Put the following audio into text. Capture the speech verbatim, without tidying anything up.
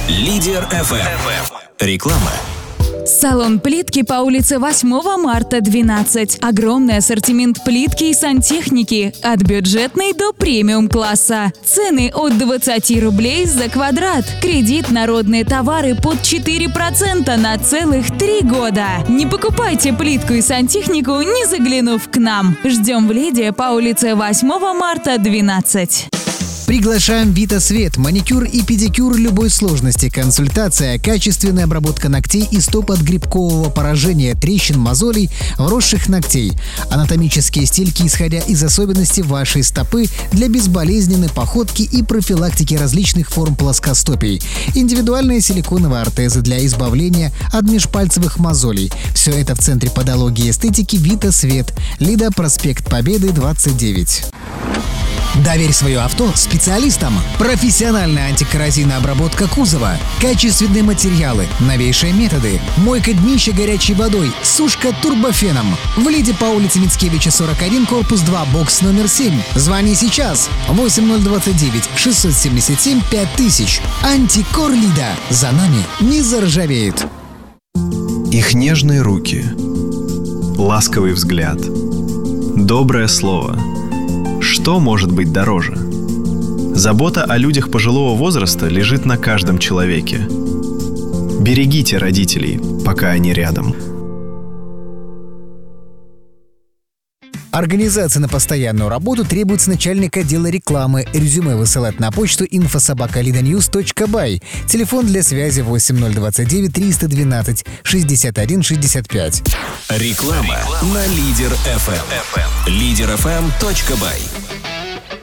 Лидер эф эм. Реклама. Салон плитки по улице восьмого марта, двенадцать. Огромный ассортимент плитки и сантехники. От бюджетной до премиум-класса. Цены от двадцати рублей за квадрат. Кредит народные товары под четыре процента на целых три года. Не покупайте плитку и сантехнику, не заглянув к нам. Ждем в Лиде по улице восьмого марта, двенадцать. Приглашаем Витасвет. Маникюр и педикюр любой сложности. Консультация, качественная обработка ногтей и стоп от грибкового поражения, трещин, мозолей, вросших ногтей. Анатомические стельки, исходя из особенностей вашей стопы, для безболезненной походки и профилактики различных форм плоскостопий. Индивидуальные силиконовые ортезы для избавления от межпальцевых мозолей. Все это в Центре подологии и эстетики Витасвет. Лида, проспект Победы, двадцать девять. Доверь свое авто специалистам. Профессиональная антикоррозийная обработка кузова, качественные материалы, новейшие методы, мойка днища горячей водой, сушка турбофеном. В Лиде по улице Мицкевича, сорок один, корпус два, бокс номер семь. Звони сейчас. восемь ноль двадцать девять шестьсот семьдесят семь пять тысяч. Антикор Лида. За нами не заржавеет. Их нежные руки, ласковый взгляд, доброе слово. Что может быть дороже? Забота о людях пожилого возраста лежит на каждом человеке. Берегите родителей, пока они рядом. Организация на постоянную работу требует с начальника отдела рекламы. Резюме высылать на почту инфо собака лида ньюс точка бай. Телефон для связи восемь ноль двадцать девять триста двенадцать шестьдесят один шестьдесят пять. Реклама на Лидер эф эм. Лидер эф эм точка бай.